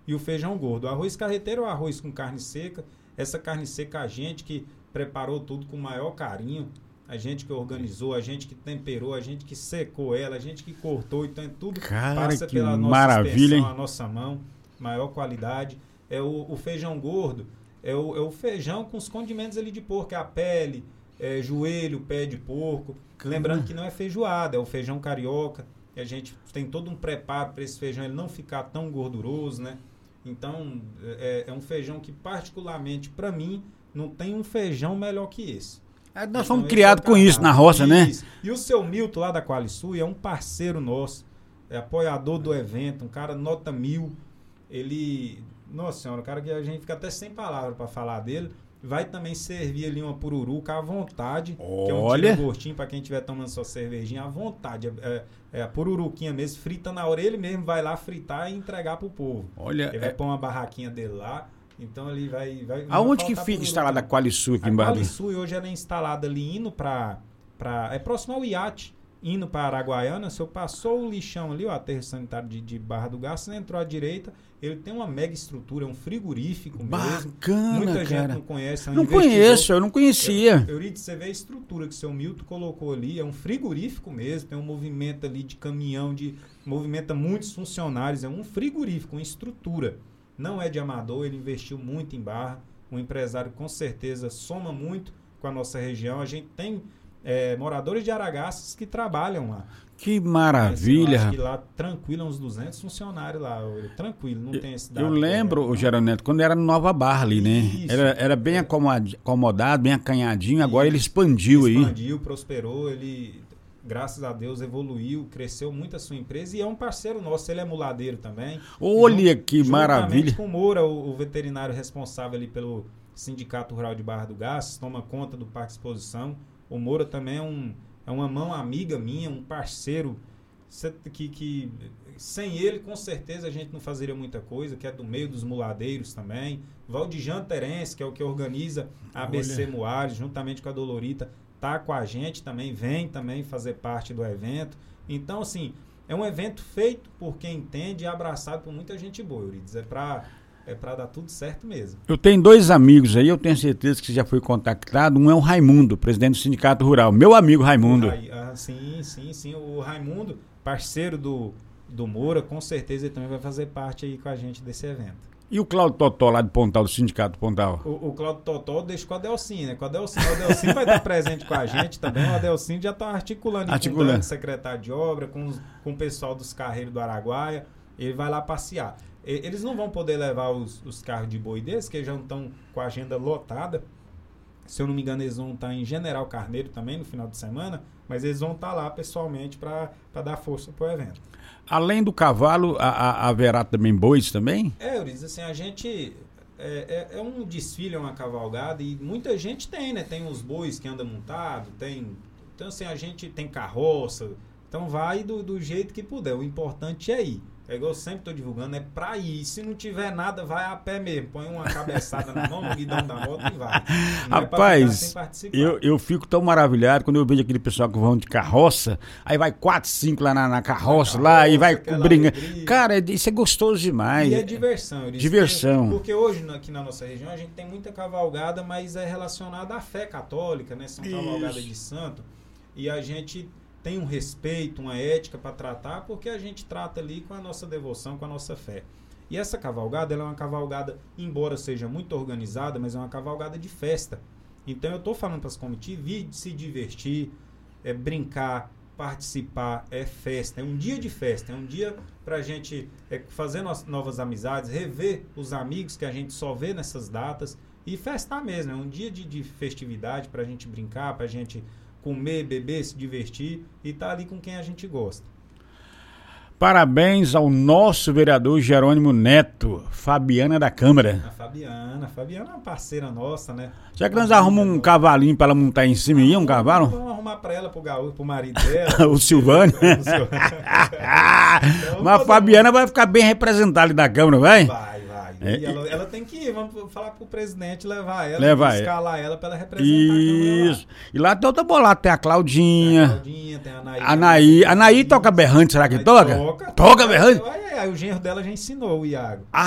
e o feijão gordo. O arroz carreteiro é o arroz com carne seca. Essa carne seca a gente que preparou tudo com o maior carinho, a gente que organizou, a gente que temperou, a gente que secou ela, a gente que cortou, então tudo passa pela nossa extensão, a nossa mão, maior qualidade. É o feijão gordo, é o feijão com os condimentos ali de porco, é a pele, joelho, pé de porco. Lembrando que não é feijoada, é o feijão carioca. A gente tem todo um preparo para esse feijão ele não ficar tão gorduroso, né? Então, é um feijão que particularmente, para mim, não tem um feijão melhor que esse. Nós fomos criados com isso na roça, né? E o seu Milton lá da Qualisul é um parceiro nosso, é apoiador do evento, um cara nota 1000. Ele, nossa senhora, um cara que a gente fica até sem palavras para falar dele. Vai também servir ali uma pururuca à vontade, que é um tira-gostinho para quem estiver tomando sua cervejinha à vontade. É a pururuquinha mesmo, frita na hora. Ele mesmo vai lá fritar e entregar pro povo. Ele vai pôr uma barraquinha dele lá. Então ele vai aonde que fica instalada a Qualisul aqui embaixo? A Qualisul hoje ela é instalada ali indo para é próximo ao iate, indo para Araguaiana. Se eu passou o lixão ali, o aterro sanitário de Barra do Garça, você entrou à direita, ele tem uma mega estrutura, é um frigorífico mesmo. Bacana, muita gente não conhece. Não conheço, eu não conhecia. Euridice, você vê a estrutura que o seu Milton colocou ali, é um frigorífico mesmo, tem um movimento ali de caminhão, movimenta muitos funcionários, é um frigorífico, uma estrutura. Não é de amador, ele investiu muito em Barra, um empresário com certeza soma muito com a nossa região. A gente tem moradores de Aragaças que trabalham lá. Que maravilha! Eu acho que lá, tranquilo, uns 200 funcionários lá, tranquilo, não tem esse dado. Eu lembro, Geraldo Neto, quando era Nova Barra ali, né? Isso, era bem acomodado, bem acanhadinho, agora ele expandiu aí. Expandiu, prosperou, ele, graças a Deus, evoluiu, cresceu muito a sua empresa e é um parceiro nosso, ele é muladeiro também. Olha que maravilha! Com o Moura, o veterinário responsável ali pelo Sindicato Rural de Barra do Garças, toma conta do Parque Exposição. O Moura também é uma mão amiga minha, um parceiro que sem ele, com certeza, a gente não fazeria muita coisa, que é do meio dos muladeiros também. Valdijan Terence, que é o que organiza a ABC Muares, juntamente com a Dolorita, tá com a gente também, vem também fazer parte do evento. Então, assim, é um evento feito por quem entende e abraçado por muita gente boa, Euridice. É pra dar tudo certo mesmo. Eu tenho 2 amigos aí, eu tenho certeza que você já foi contactado. Um é o Raimundo, presidente do Sindicato Rural. Meu amigo Raimundo. Sim. O Raimundo, parceiro do Moura, com certeza ele também vai fazer parte aí com a gente desse evento. E o Cláudio Totó lá de Pontal, do Sindicato Pontal? O Cláudio Totó deixa com a Delcine, né? Com a Delcine vai estar presente com a gente também. A Delcine já está articulando com o secretário de obra, com o pessoal dos carreiros do Araguaia. Ele vai lá passear. Eles não vão poder levar os carros de boi deles, que já estão com a agenda lotada. Se eu não me engano, eles vão estar em General Carneiro também no final de semana, mas eles vão estar lá pessoalmente para dar força para o evento. Além do cavalo, haverá também bois também? Euridice, assim, a gente... É um desfile, é uma cavalgada, e muita gente tem, né? Tem os bois que andam montados, então assim, a gente tem carroça, então vai do jeito que puder. O importante é ir. É igual eu sempre estou divulgando, é pra ir. Se não tiver nada, vai a pé mesmo. Põe uma cabeçada na mão, no guidão da moto e vai. Não rapaz, eu fico tão maravilhado quando eu vejo aquele pessoal que vão de carroça, aí vai 4, 5 lá na carroça, lá e vai brincando. Cara, isso é gostoso demais. E é diversão. Diversão. Porque hoje, aqui na nossa região, a gente tem muita cavalgada, mas é relacionada à fé católica, né? São cavalgadas de santo. E a gente... tem um respeito, uma ética para tratar, porque a gente trata ali com a nossa devoção, com a nossa fé. E essa cavalgada, ela é uma cavalgada, embora seja muito organizada, mas é uma cavalgada de festa. Então eu estou falando para as comitivas, vir se divertir, brincar, participar, é festa, é um dia de festa, é um dia para a gente fazer novas amizades, rever os amigos que a gente só vê nessas datas e festar mesmo, é um dia de festividade para a gente brincar, para a gente comer, beber, se divertir e estar ali com quem a gente gosta. Parabéns ao nosso vereador Jerônimo Neto, Fabiana da Câmara. A Fabiana é uma parceira nossa, né? Já que nós arrumamos um cavalinho para ela montar em cima aí, um cavalo? Vamos arrumar para ela, pro marido dela. O Silvânio. Então, mas a Fabiana vai ficar bem representada ali da Câmara, vai? Vai. E ela tem que ir, vamos falar pro presidente levar ela, escalar ela para ela representar a Câmara lá. E lá tem outra bolada, tem a Claudinha. Tem a Anaí. Anaí toca berrante, será que toca? Toca berrante? O genro dela já ensinou, o Iago.